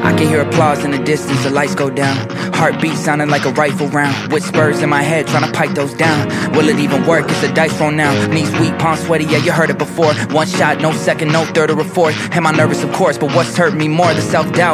I can hear applause in the distance, the lights go down. Heartbeat sounding like a rifle round. Whispers in my head trying to pipe those down. Will it even work? It's a dice roll now. Knees weak, palms sweaty, yeah, you heard it before. One shot, no second, no third or a fourth. Am I nervous? Of course, but what's hurting me more? The self-doubt.